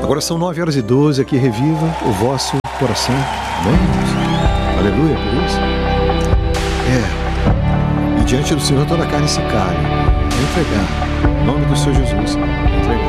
Agora são 9h12, aqui reviva o vosso coração. Amém, irmãos? Aleluia por isso. E diante do Senhor toda a carne se cale. Entregar. Em nome do Senhor Jesus. Entregar.